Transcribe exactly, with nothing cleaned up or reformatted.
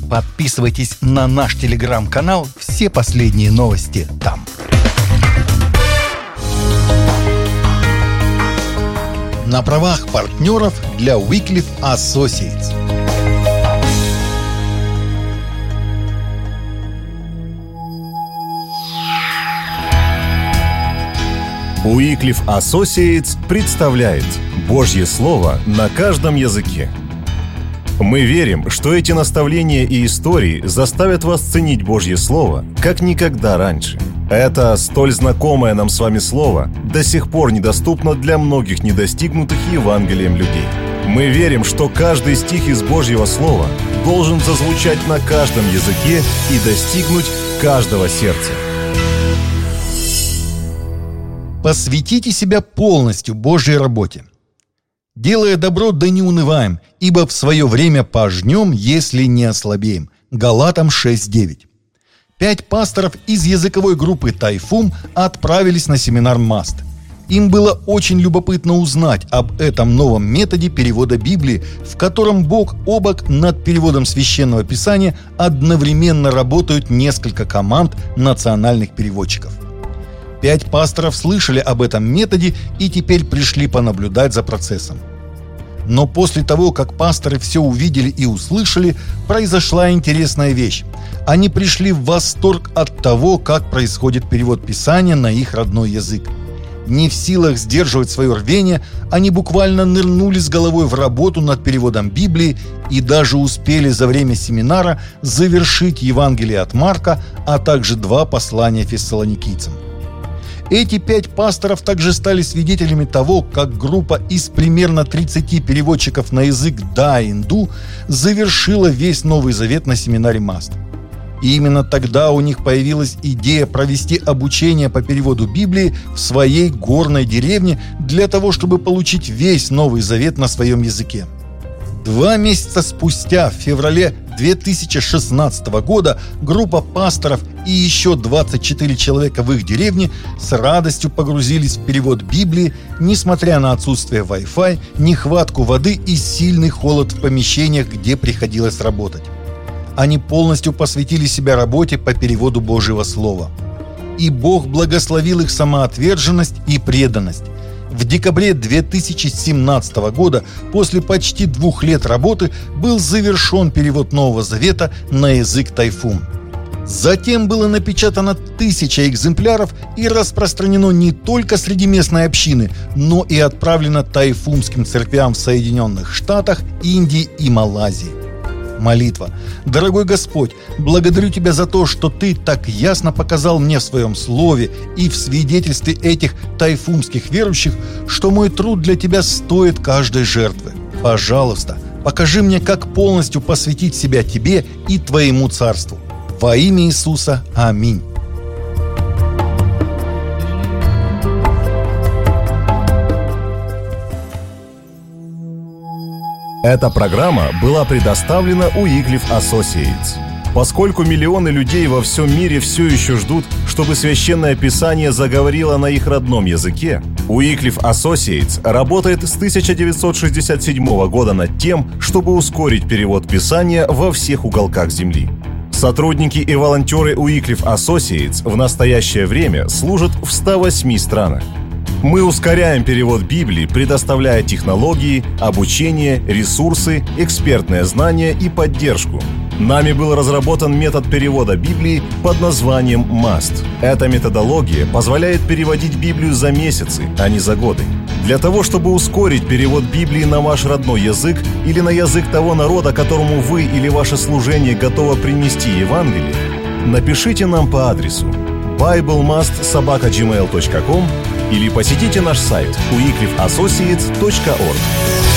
Подписывайтесь на наш телеграм-канал, все последние новости там. На правах партнеров для Wycliffe Associates. Wycliffe Associates представляет Божье Слово на каждом языке. Мы верим, что эти наставления и истории заставят вас ценить Божье Слово, как никогда раньше. Это столь знакомое нам с вами Слово до сих пор недоступно для многих недостигнутых Евангелием людей. Мы верим, что каждый стих из Божьего Слова должен зазвучать на каждом языке и достигнуть каждого сердца. Посвятите себя полностью Божьей работе. Делая добро, да не унываем, ибо в свое время пожнем, если не ослабеем. Галатам шесть девять. Пять пасторов из языковой группы «Тайфум» отправились на семинар «Маст». Им было очень любопытно узнать об этом новом методе перевода Библии, в котором бок о бок над переводом Священного Писания одновременно работают несколько команд национальных переводчиков. Пять пасторов слышали об этом методе и теперь пришли понаблюдать за процессом. Но после того, как пасторы все увидели и услышали, произошла интересная вещь. Они пришли в восторг от того, как происходит перевод Писания на их родной язык. Не в силах сдерживать свое рвение, они буквально нырнули с головой в работу над переводом Библии и даже успели за время семинара завершить Евангелие от Марка, а также два послания фессалоникийцам. Эти пять пасторов также стали свидетелями того, как группа из примерно тридцати переводчиков на язык да-инду завершила весь Новый Завет на семинаре Маст. И именно тогда у них появилась идея провести обучение по переводу Библии в своей горной деревне для того, чтобы получить весь Новый Завет на своем языке. Два месяца спустя, в феврале две тысячи шестнадцатого года, группа пасторов и еще двадцать четыре человека в их деревне с радостью погрузились в перевод Библии, несмотря на отсутствие Wi-Fi, нехватку воды и сильный холод в помещениях, где приходилось работать. Они полностью посвятили себя работе по переводу Божьего Слова. И Бог благословил их самоотверженность и преданность. В декабре две тысячи семнадцатого года, после почти двух лет работы, был завершен перевод Нового Завета на язык тайфум. Затем было напечатано тысяча экземпляров и распространено не только среди местной общины, но и отправлено тайфумским церквям в Соединенных Штатах, Индии и Малайзии. Молитва. Дорогой Господь, благодарю Тебя за то, что Ты так ясно показал мне в Своем Слове и в свидетельстве этих тайфумских верующих, что мой труд для Тебя стоит каждой жертвы. Пожалуйста, покажи мне, как полностью посвятить себя Тебе и Твоему Царству. Во имя Иисуса. Аминь. Эта программа была предоставлена Wycliffe Associates. Поскольку миллионы людей во всем мире все еще ждут, чтобы Священное Писание заговорило на их родном языке, Wycliffe Associates работает с тысяча девятьсот шестьдесят седьмого года над тем, чтобы ускорить перевод Писания во всех уголках Земли. Сотрудники и волонтеры Wycliffe Associates в настоящее время служат в ста восьми странах. Мы ускоряем перевод Библии, предоставляя технологии, обучение, ресурсы, экспертное знание и поддержку. Нами был разработан метод перевода Библии под названием маст. Эта методология позволяет переводить Библию за месяцы, а не за годы. Для того, чтобы ускорить перевод Библии на ваш родной язык или на язык того народа, которому вы или ваше служение готово принести Евангелие, напишите нам по адресу библ-маст собака джи мейл точка ком или посетите наш сайт уиклифф ассоциэйтс точка орг.